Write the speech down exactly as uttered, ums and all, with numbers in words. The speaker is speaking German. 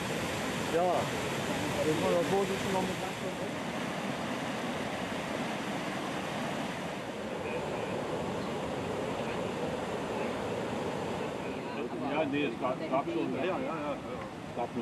Ja, den kann der Vorsitzende noch mit reinkommen. Ja, nee, es gab, gab schon. Ja, ja, ja. Es gab